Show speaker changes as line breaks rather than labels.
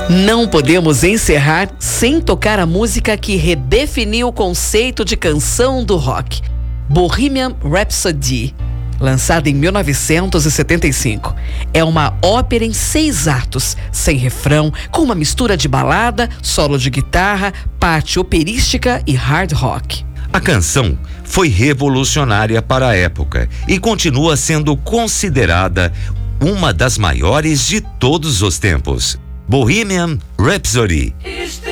Não podemos encerrar sem tocar a música que redefiniu o conceito de canção do rock, Bohemian Rhapsody, lançada em 1975. É uma ópera em 6 atos, sem refrão, com uma mistura de balada, solo de guitarra, parte operística e hard rock.
A canção foi revolucionária para a época e continua sendo considerada uma das maiores de todos os tempos. Bohemian Rhapsody.